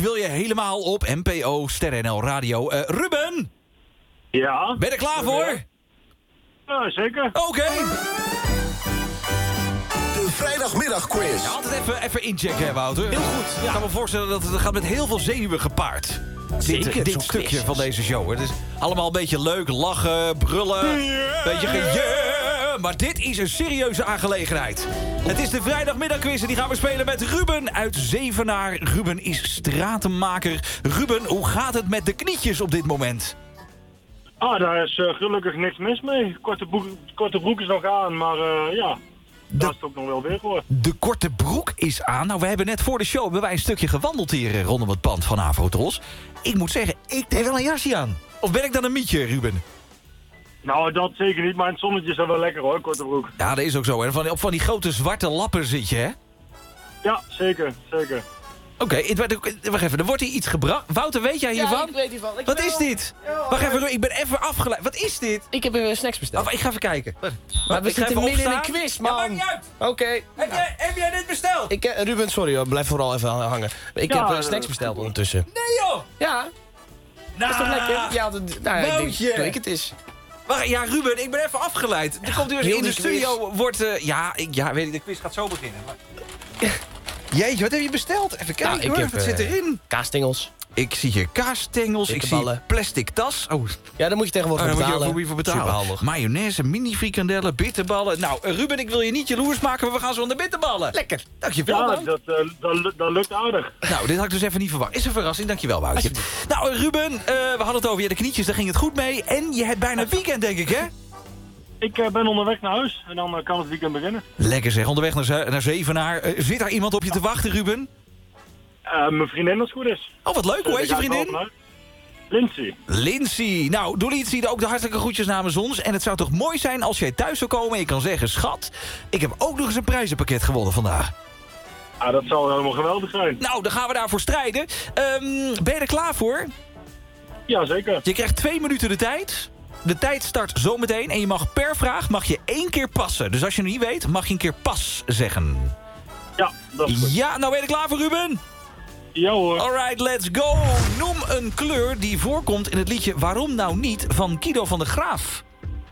wil je helemaal op NPO Ster NL Radio. Ruben, Ja. ben je er klaar voor? Ja, zeker. Oké. De vrijdagmiddagquiz. Ja, altijd even inchecken, hè, Wouter. Heel goed. Ik kan me voorstellen dat het gaat met heel veel zenuwen gepaard. Zeker, Dit zo'n stukje quiz. van deze show. Het is allemaal een beetje leuk, lachen, brullen. Beetje maar dit is een serieuze aangelegenheid. Het is de vrijdagmiddagquiz en die gaan we spelen met Ruben uit Zevenaar. Ruben is stratenmaker. Ruben, hoe gaat het met de knietjes op dit moment? Daar is gelukkig niks mis mee. Korte broek is nog aan, maar ja, dat is het ook nog wel weer hoor. De korte broek is aan. Nou, we hebben net voor de show hebben wij een stukje gewandeld hier rondom het pand van Avotros. Ik moet zeggen, ik deed wel een jasje aan. Of ben ik dan een mietje, Ruben? Nou, dat zeker niet, maar in het zonnetje is dat wel lekker hoor, korte broek. Ja, dat is ook zo. En op van die grote zwarte lappen zit je, hè? Ja, zeker. Oké, wacht even. Er wordt hier iets gebracht. Wouter, weet jij hiervan? Ja, ik weet hiervan. Wat is dit? Wacht even, ik ben even afgeleid. Wat is dit? Ik heb snacks besteld. Ik ga even kijken. Maar we Ik ga zitten even midden in een opstaan. quiz, Ja, man. maakt niet uit. Oké. Heb jij dit besteld? Ruben, sorry hoor. Blijf vooral even hangen. Ik Ja, heb snacks besteld ondertussen. Nee, joh! Ja, dat is toch lekker? Ja, ik Woutje. denk, doe ik het is. Wacht, ja, Ruben, ik ben even afgeleid. Er komt hier heel in de die quiz. studio, wordt... weet ik, de quiz gaat zo beginnen. Maar... Jeetje, wat heb je besteld? Even kijken hoor, wat zit erin? Kaastingels. Ik zie hier kaasstengels, ik zie Bitterballen. plastic tas. Oh, Ja, daar moet je tegenwoordig daar voor moet je betalen. voor betalen. Superhandig. Mayonaise, mini-frikandellen, bitterballen. Nou, Ruben, ik wil je niet jaloers maken, maar we gaan zo aan de bitterballen. Lekker. Dankjewel, Ja, man. dat lukt aardig. Nou, dit had ik dus even niet verwacht. Is een verrassing, dankjewel, Woutje. Nou, Ruben, we hadden het over de knietjes, daar ging het goed mee. En je hebt bijna weekend, denk ik, hè? Ik ben onderweg naar huis en dan kan het weekend beginnen. Lekker zeg, onderweg naar Zevenaar. Zit daar iemand op je te wachten, Ruben? Mijn vriendin als het goed is. Oh, wat leuk, hoe heet je Daar ga ik wel vriendin? vanuit. Lindsay. Lindsay. Nou, doe Lindsay ook de hartelijke groetjes namens ons. En het zou toch mooi zijn als jij thuis zou komen en je kan zeggen... Schat, ik heb ook nog eens een prijzenpakket gewonnen vandaag. Dat zal helemaal geweldig zijn. Nou, dan gaan we daarvoor strijden. Ben je er klaar voor? Ja, zeker. Je krijgt 2 minuten de tijd. De tijd start zometeen en je mag per vraag 1 keer passen. Dus als je het niet weet, mag je een keer pas zeggen. Ja, dat is goed. Ja, nou ben je er klaar voor, Ruben? Ja hoor. Alright, let's go. Noem een kleur die voorkomt in het liedje Waarom Nou Niet van Guido van der Graaf.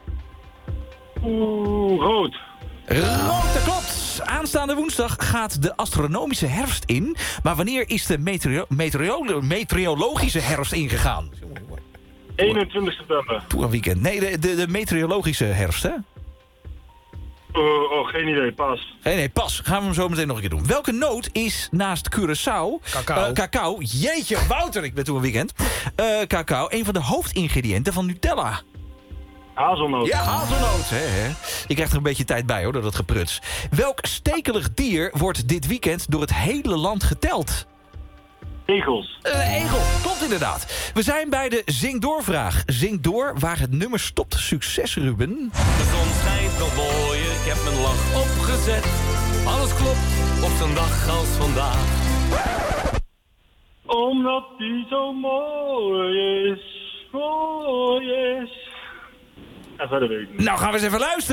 Rood. Rood, dat klopt. Aanstaande woensdag gaat de astronomische herfst in. Maar wanneer is de meteorologische herfst ingegaan? 21 september. Poeh, een weekend. Nee, de meteorologische herfst, hè? Geen idee, pas. Nee, pas. Gaan we hem zo meteen nog een keer doen. Welke noot is naast Curaçao... Cacao. Cacao. Jeetje, Wouter, ik ben toen een weekend. Cacao, een van de hoofdingrediënten van Nutella. Hazelnoot. Ja, hazelnoot. Hè. Je krijgt er een beetje tijd bij, hoor, door dat gepruts. Welk stekelig dier wordt dit weekend door het hele land geteld? Egels. Egel, klopt inderdaad. We zijn bij de Zing Door-vraag. Zing door waar het nummer stopt. Succes, Ruben. De zon schijnt nog mooier, ik heb mijn lach opgezet. Alles klopt op zo'n dag als vandaag. Omdat die zo mooi is. En verder weet ik niet. Nou, gaan we eens even luisteren.